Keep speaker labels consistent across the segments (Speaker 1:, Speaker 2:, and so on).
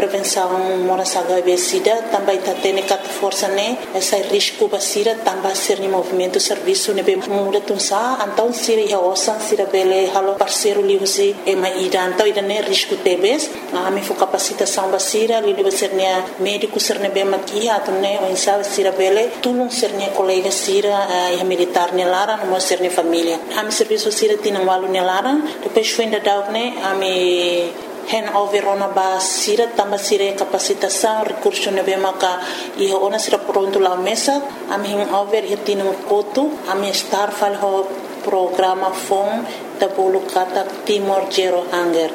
Speaker 1: prevenção mora HIV SIDA também tá tendo cata força né essa risco basira também ser no movimento serviço ne bem muda tunsa então siri ya osan sira bele halo parceiro livre e mais então ida né risco tebes a me for capacitação basira li deve ser né médico ser ne bem aqui ato né o insa sira bele tulung ser né colega sira e militar ne lara no ser ne família a me serviço sira tina walu ne lara depois foi ainda dau né a me hen overona ba sira tamba sira capacitação recurso ne bem maka e ona sira pronto lá mesa a me hen over tina kotu a me estar falho programa FOM da bolo kata Timor Zero Hunger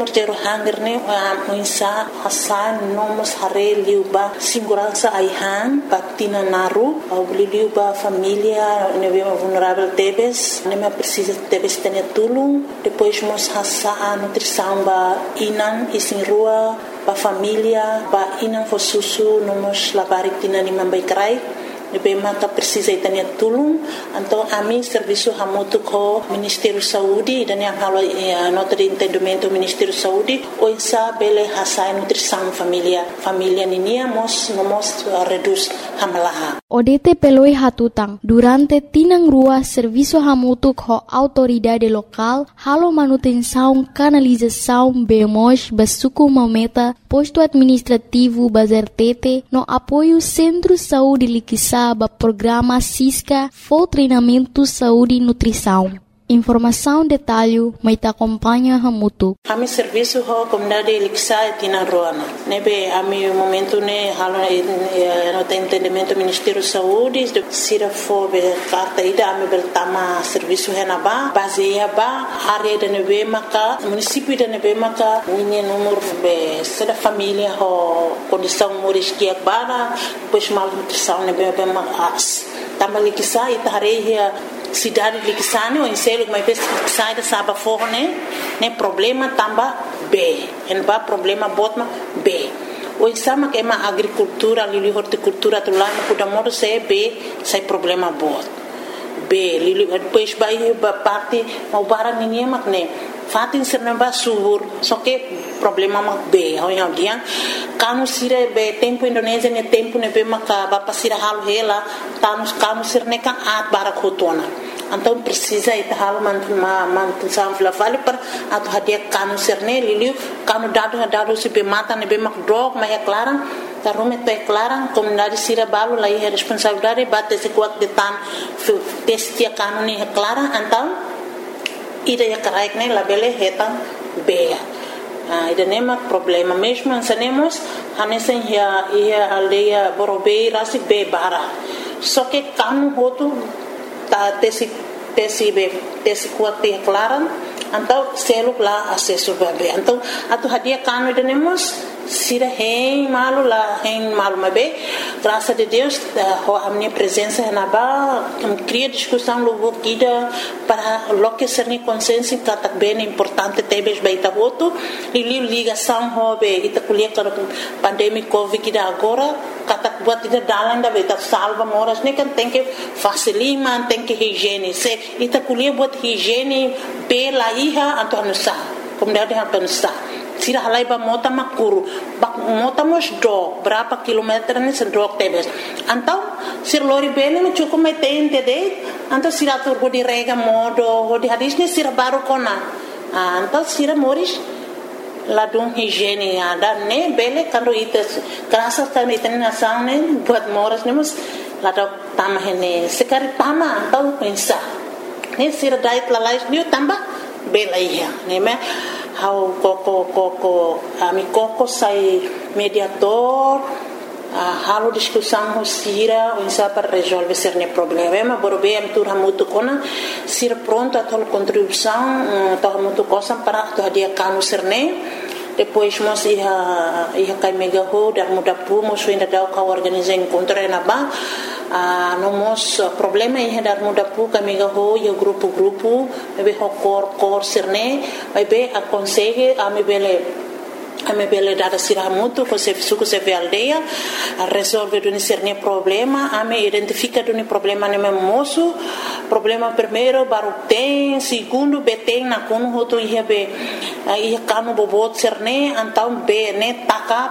Speaker 1: ne insa hasan nomos hare liuba segurança aihan patina naru au liuba família neve vulnerável tebes nem precisa tebes ter tulung depois mos hasa a nutrição ba inan isin rua ba família ba inan fosusu nomos labarik tina ni mambai krai Nebe maka precisa itania tulung então a mim serviço hamutu ko Ministério Saúde dan yang halo nota de entendimento Ministério Saúde o insa bele hasai nutrição família ninia mos reduz hamalaha
Speaker 2: ODT peloi hatutang durante tinang rua serviço hamutu ko autoridade local halo manutenção canalização bemos basuku mameta posto administrativo bazertete no apoio Centro Saúde Liquissa programa SISCA for treinamento saúde e nutrição. Informação detalhe mai ta acompanha hamutu.
Speaker 1: Ami serviço ho comunidade Lixa tina roana. Nebe ami momento ne halo no entendimento Ministério Saúde de sira fo be carta ida ami beltama serviço henaba baseia ba área de nebe maka município de nebe maka minha número be sira família ho condição moriskia bara pois mal nutrição nebe be mas também Lixa itareia cidade de Liquissane ou em selo mas sai da saba forne né problema tamba B en ba problema botma B o exama que é uma agricultura ali horticultura do lá no da modo se B sai problema bot B li depois vai parte o bara ninguém mas né fatin sernamba subur só que problema mak B ao yang dia kanu sire be tempo Indonesia ne tempo ne be maka ba pasira hal hela kanu sirne kan at bara khotona então precisa ita hal mantu samfla vale per atu hadia kanu sirne liliu kanu dado se be mata ne be mak drog ma é clara ta rumet pe clara comunidade sira balu lá é responsabilidade bate se kuat de tan testia kanu ne clara então ida ya karaik ne labele hetan beya ida nema problema mesmo ansanemos hanesen ia aldeia borobei rasi be bara só que kanu hotu ta tesi kuate clara então selo lá acesso bebe então atu hadia kanu ida nemos sira hein malu mabe graças a Deus a minha presença na ba cria discussão logo kida para loque ser ni consciência que bem importante tebes baita voto e ligação hobe ita kulia para pandemia covid kida agora kata buat ida dalan da beta salva moras ne kan tem que facilima tem que higiene se ita kulia buat higiene pela iha Antônio Sá comunidade Antônio Sá sira halai ba mota makuru bak mota mos dog berapa kilometer ni sedok tebes antau sir lori bene me cukup metente de antau sira tur di rega modo di hadisnya sira baru kona antau sira moris ladung higiene ada ne bele kando ites kerasa kami itena saune buat moras nemus ladau tamah ini sekali tama antau pensa ne sira dait lalais niu tambah bela iya ne me how koko sai mediador halo discussão sira o insa para resolver cerne problema borobe am tur hamutu kona sira pronto a tol contribuição to hamutu cosa para to dia kanu cerne depois mos ia kai mega ho dar mudapu mos ainda dau ka organizar encontro na ba nomos problema ia dar mudapu ka mega ho yo grupo be ho cor cerne vai be aconselhe a me bele dada sira mutu ko se suku se ve aldeia a resolve do cerne problema a me identifica do problema ne moço problema primeiro baru tem segundo beteng na kono hoto ia be ia kanu bobot cerne antau be ne taka